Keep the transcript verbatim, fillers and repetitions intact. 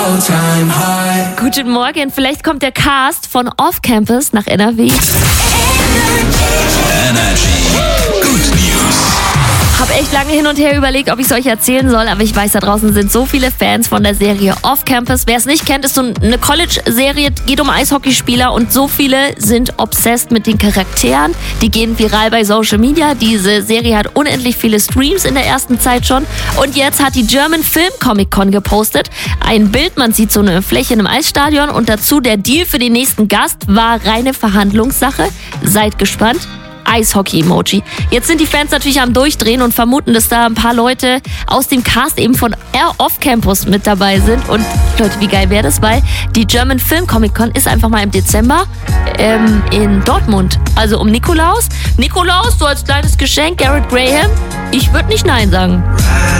all-time high. Guten Morgen, vielleicht kommt der Cast von Off Campus nach N R W. Energy. Good News. Hab echt lange hin und her überlegt, ob ich es euch erzählen soll, aber ich weiß, da draußen sind so viele Fans von der Serie Off Campus. Wer es nicht kennt, ist so eine College-Serie, geht um Eishockeyspieler und so viele sind obsessed mit den Charakteren. Die gehen viral bei Social Media. Diese Serie hat unendlich viele Streams in der ersten Zeit schon. Und jetzt hat die German Film Comic Con gepostet. Ein Bild, man sieht so eine Fläche in einem Eisstadion und dazu der Deal für den nächsten Gast war reine Verhandlungssache. Seid gespannt. Eishockey-Emoji. Jetzt sind die Fans natürlich am Durchdrehen und vermuten, dass da ein paar Leute aus dem Cast eben von Air Off Campus mit dabei sind. Und Leute, wie geil wäre das? Weil die German Film Comic Con ist einfach mal im Dezember ähm, in Dortmund. Also um Nikolaus. Nikolaus, so als kleines Geschenk, Garrett Graham. Ich würde nicht Nein sagen.